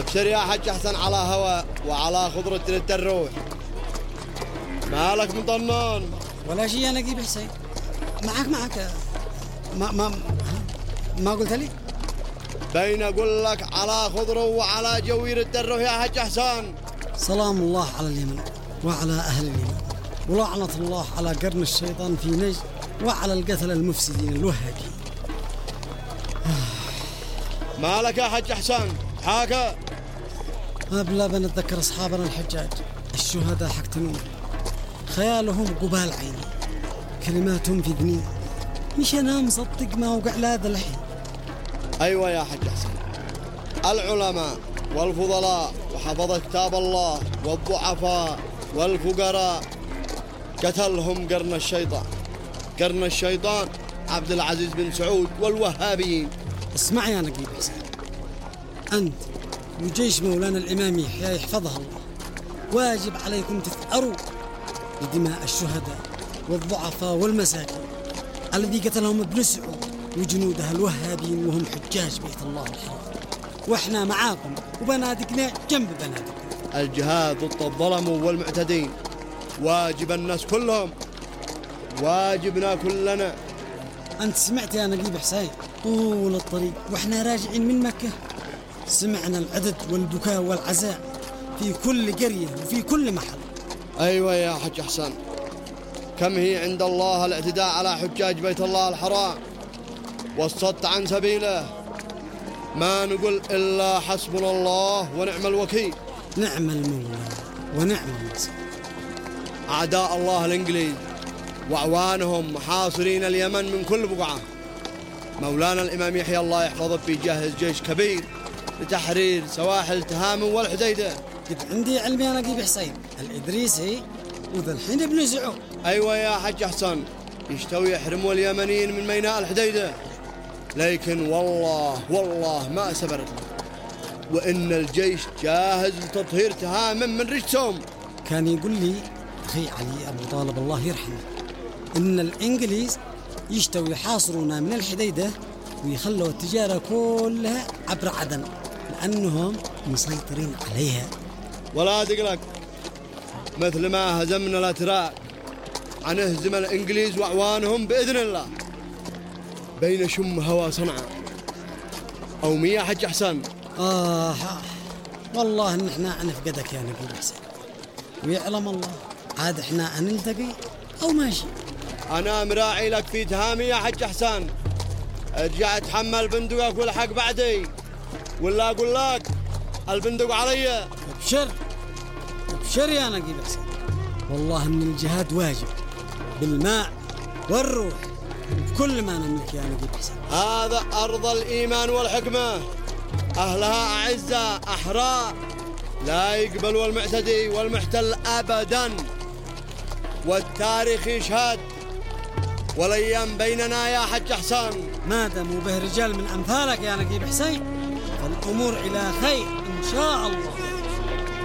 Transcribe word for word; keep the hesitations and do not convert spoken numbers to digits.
ابشر يا حج حسن على هواء وعلى خضرة التروح. مالك مطنن؟ ولا شيء يا نجيب حسين. معك معك ما ما ما قلت لي؟ بين أقول لك على خضرة وعلى جوير التروح يا حج حسن. سلام الله على اليمن وعلى أهل اليمن، ولعنة الله على قرن الشيطان في نجد وعلى القتلة المفسدين الوهابيين. مالك يا حج حسن؟ حاكا ما بلا بنتذكر أصحابنا الحجاج الشهداء حق تنور، خيالهم قبال عيني، كلماتهم في ذني، مش أنا مصدق ما وقع لهذا الحين. أيوة يا حج حسن، العلماء والفضلاء وحفظ كتاب الله والضعفاء والفقراء قتلهم قرن الشيطان. قرن الشيطان عبد العزيز بن سعود والوهابيين. اسمع يا نجيب حسين، أنت وجيش مولانا الإمام يحيى يحفظها الله واجب عليكم تثأروا لدماء الشهداء والضعفاء والمساكين الذي قتلهم ابن سعود وجنودها الوهابيين وهم حجاج بيت الله الحرام، واحنا معاكم وبنادقنا جنب بنادقكم. الجهاد ضد الظلم والمعتدين واجب الناس كلهم، واجبنا كلنا. أنت سمعت يا نجيب حسين طول الطريق واحنا راجعين من مكة سمعنا العدد والبكاء والعزاء في كل قرية وفي كل محل. أيوة يا حج حسن، كم هي عند الله الاعتداء على حجاج بيت الله الحرام والصد عن سبيله. ما نقول إلا حسبنا الله ونعم الوكيل. نعم المولى ونعم النصير. أعداء الله الإنجليز وأعوانهم محاصرين اليمن من كل بقعة. مولانا الإمام يحيى الله يحفظه بيجهز جيش كبير لتحرير سواحل تهامن والحديدة. قد عندي علمي أنا نجيب حسين الإدريسي وذا الحين ابن سعود. أيوة يا حج حسن، يشتوي يحرموا اليمنيين من ميناء الحديدة، لكن والله والله ما سبرت، وإن الجيش جاهز لتطهير تهامن من رجسهم. كان يقول لي أخي علي أبو طالب الله يرحمه إن الإنجليز يشتوا يحاصرونا من الحديدة ويخلوا التجارة كلها عبر عدن لأنهم مسيطرين عليها. ولا تقلق، مثل ما هزمنا الأتراك عنهزم الإنجليز وأعوانهم بإذن الله. بين شم هوا صنعاء أو مية حج حسن. آه والله إن إحنا نفقدك يا نبي حسين، ويعلم الله عاد إحنا نلتقي أو ماشي. أنا مراعي لك في تهامي يا حج حسن، ارجع اتحمل بندقك والحق بعدي، ولا أقول لك البندق علي. ابشر ابشر يا نقيب حسين، والله إن الجهاد واجب بالماء والروح وبكل ما نملك يا نقيب حسين. هذا أرض الإيمان والحكمة، أهلها أعزة أحرار لا يقبلوا المعتدي والمحتل أبدا، والتاريخ يشهد، والأيام بيننا يا حج حسن. ما داموا به رجال من أمثالك يا نقيب حسين فالأمور إلى خير إن شاء الله.